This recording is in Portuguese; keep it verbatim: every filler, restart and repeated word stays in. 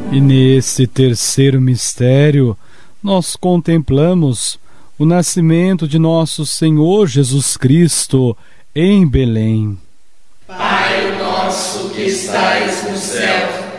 E neste terceiro mistério, nós contemplamos o nascimento de nosso Senhor Jesus Cristo em Belém. Pai nosso que estais no céu,